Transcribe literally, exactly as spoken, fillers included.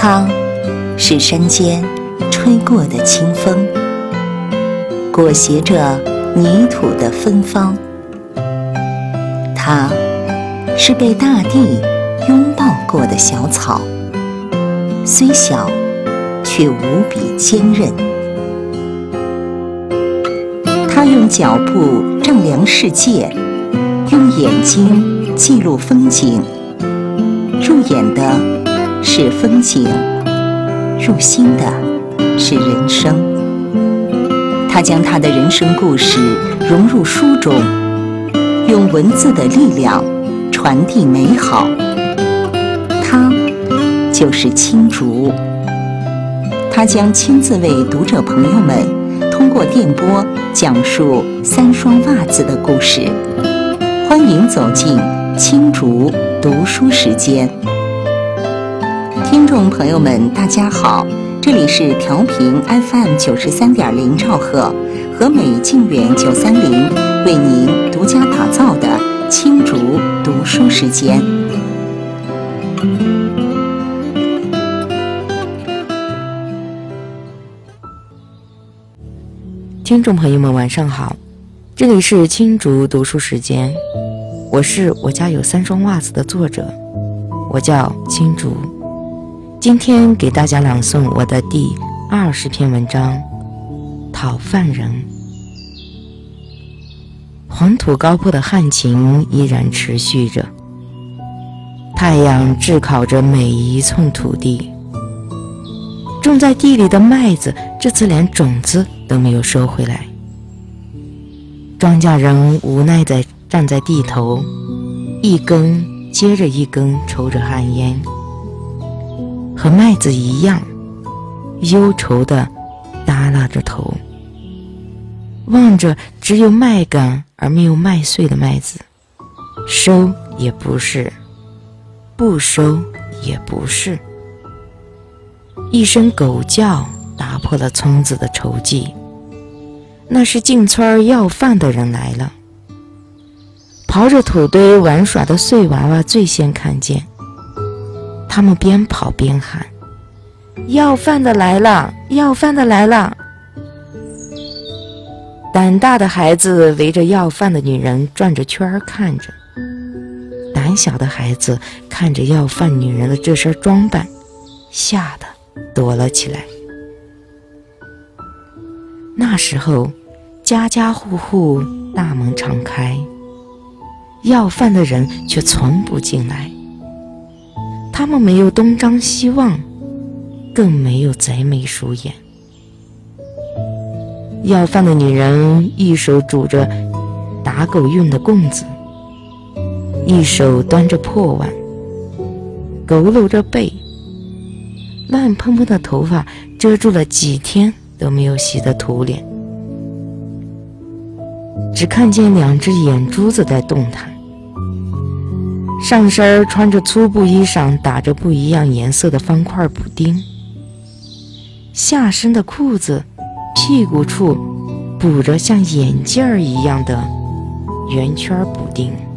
它是山间吹过的清风，裹挟着泥土的芬芳。它是被大地拥抱过的小草，虽小却无比坚韧。它用脚步丈量世界，用眼睛记录风景。入眼的是风景，入心的是人生。他将他的人生故事融入书中，用文字的力量传递美好。他就是青竹，他将亲自为读者朋友们通过电波讲述三双袜子的故事。欢迎走进青竹读书时间。听众朋友们大家好，这里是调频 F M 九十三点零兆赫和美静远九三零为您独家打造的青竹读书时间。 听众朋友们晚上好，这里是青竹读书时间，我是我家有三双袜子的作者，我叫青竹。今天给大家朗诵我的第二十篇文章《讨饭人》。黄土高坡的旱情依然持续着，太阳炙烤着每一寸土地。种在地里的麦子这次连种子都没有收回来，庄稼人无奈地站在地头，一根接着一根抽着旱烟，和麦子一样忧愁地耷拉着头，望着只有麦秆而没有麦穗的麦子，收也不是，不收也不是。一声狗叫打破了村子的愁寂，那是进村要饭的人来了。刨着土堆玩耍的碎娃娃最先看见，他们边跑边喊：要饭的来了，要饭的来了。胆大的孩子围着要饭的女人转着圈看着，胆小的孩子看着要饭女人的这身装扮，吓得躲了起来。那时候家家户户大门敞开，要饭的人却从不进来。他们没有东张西望，更没有贼眉鼠眼。要饭的女人一手拄着打狗用的棍子，一手端着破碗，佝偻着背，乱蓬蓬的头发遮住了几天都没有洗的土脸，只看见两只眼珠子在动弹。上身穿着粗布衣裳，打着不一样颜色的方块补丁，下身的裤子屁股处补着像眼镜儿一样的圆圈补丁。